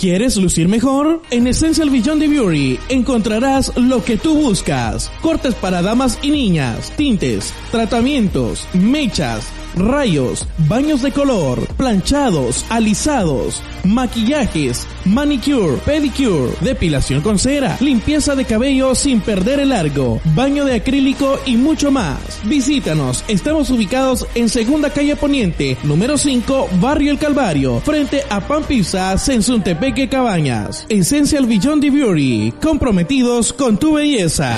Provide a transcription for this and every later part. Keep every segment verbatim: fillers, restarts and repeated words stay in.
¿Quieres lucir mejor? En Essential Beyond the Beauty encontrarás lo que tú buscas. Cortes para damas y niñas, tintes, tratamientos, mechas, rayos, baños de color, planchados, alisados, maquillajes, manicure, pedicure, depilación con cera, limpieza de cabello sin perder el largo, baño de acrílico y mucho más. Visítanos, estamos ubicados en Segunda Calle Poniente, número cinco, Barrio El Calvario, frente a Pan Pizza, Sensuntepeque, Cabañas. Essential Beyond the Beauty, comprometidos con tu belleza.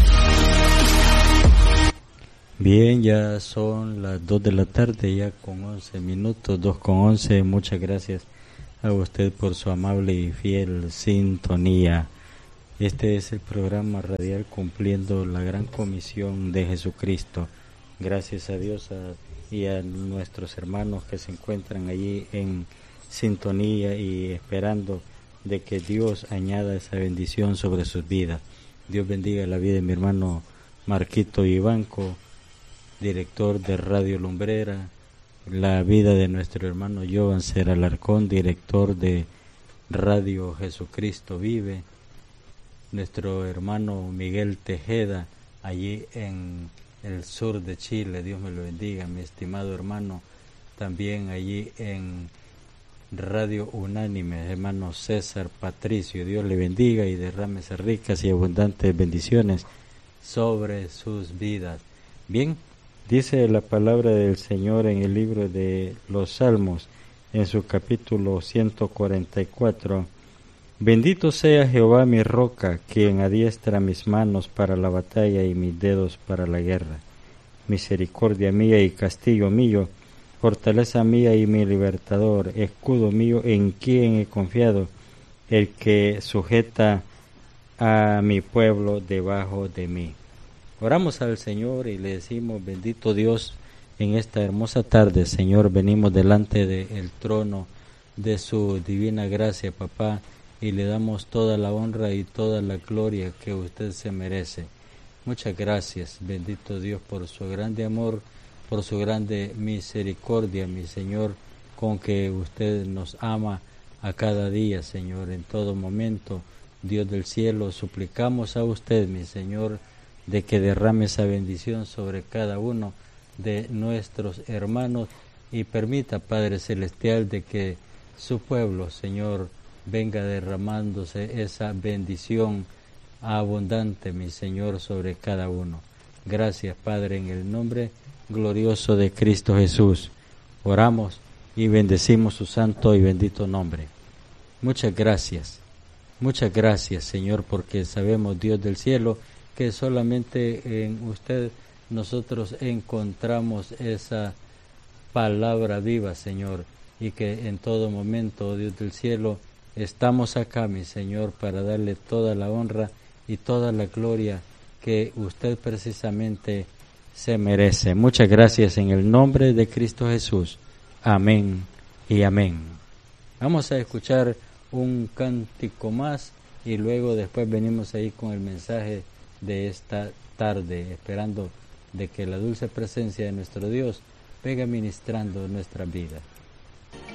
Bien, ya son las dos de la tarde, ya con once minutos, dos con once. Muchas gracias a usted por su amable y fiel sintonía. Este es el programa radial cumpliendo la gran comisión de Jesucristo. Gracias a Dios a, y a nuestros hermanos que se encuentran allí en sintonía y esperando de que Dios añada esa bendición sobre sus vidas. Dios bendiga la vida de mi hermano Marquito Ibanco, director de Radio Lumbrera, la vida de nuestro hermano Jovan Ser Alarcón, director de Radio Jesucristo Vive, nuestro hermano Miguel Tejeda, allí en el sur de Chile, Dios me lo bendiga, mi estimado hermano, también allí en Radio Unánime, hermano César Patricio, Dios le bendiga y derrame esas ricas y abundantes bendiciones sobre sus vidas. Bien, dice la palabra del Señor en el libro de los Salmos, en su capítulo ciento cuarenta y cuatro. Bendito sea Jehová mi roca, quien adiestra mis manos para la batalla y mis dedos para la guerra. Misericordia mía y castillo mío, fortaleza mía y mi libertador, escudo mío en quien he confiado, el que sujeta a mi pueblo debajo de mí. Oramos al Señor y le decimos: bendito Dios, en esta hermosa tarde, Señor, venimos delante del trono de su divina gracia, papá, y le damos toda la honra y toda la gloria que usted se merece. Muchas gracias, bendito Dios, por su grande amor, por su grande misericordia, mi Señor, con que usted nos ama a cada día, Señor, en todo momento. Dios del cielo, suplicamos a usted, mi Señor, de que derrame esa bendición sobre cada uno de nuestros hermanos y permita, Padre Celestial, de que su pueblo, Señor, venga derramándose esa bendición abundante, mi Señor, sobre cada uno. Gracias, Padre, en el nombre glorioso de Cristo Jesús. Oramos y bendecimos su santo y bendito nombre. Muchas gracias, muchas gracias, Señor, porque sabemos, Dios del cielo, que solamente en usted nosotros encontramos esa palabra viva, Señor, y que en todo momento, Dios del cielo, estamos acá, mi Señor, para darle toda la honra y toda la gloria que usted precisamente se merece. Muchas gracias en el nombre de Cristo Jesús. Amén y amén. Vamos a escuchar un cántico más y luego después venimos ahí con el mensaje de esta tarde, esperando de que la dulce presencia de nuestro Dios venga ministrando nuestra vida.